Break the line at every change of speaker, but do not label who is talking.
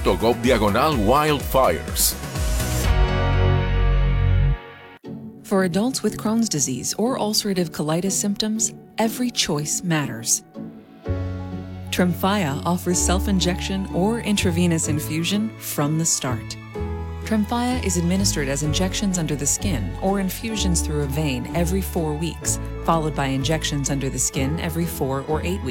www.cdc.gov/wildfires.
For adults with Crohn's disease or ulcerative colitis symptoms, every choice matters. Tremfya offers self-injection or intravenous infusion from the start. Tremfya is administered as injections under the skin or infusions through a vein every 4 weeks, followed by injections under the skin every 4 or 8 weeks.